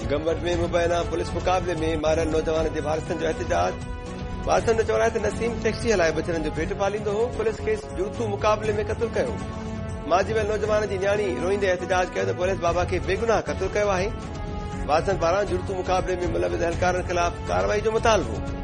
गंबट में मुबैना पुलिस मुक़ाबले में मारियल नौजवान जे वारिसनि जो एहतजाज। वारिसनि जो चवणु आहे त नसीम टैक्सी हलाए बचड़नि जो पेट पालींदो हो, पुलिस खेसि जूठू मुक़ाबले में क़तल कयो। मारिजी वियल नौजवान जी न्याणी रोईंदे एहतजाज कयो त पुलिस बाबा खे बेगुनाह क़तल कयो आहे। वारिसनि पारां जुड़तू मुक़ाबले में मुलविज़ एहलकारनि ख़िलाफ़ कार्रवाई जो मुतालबो।